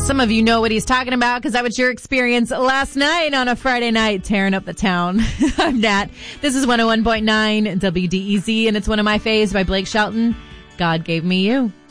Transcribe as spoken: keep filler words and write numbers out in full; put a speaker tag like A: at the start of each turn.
A: Some of you know what he's talking about because that was your experience last night on a Friday night tearing up the town. I'm Nat. This is one oh one point nine W D E Z, and it's One of My Faves by Blake Shelton. God Gave Me You.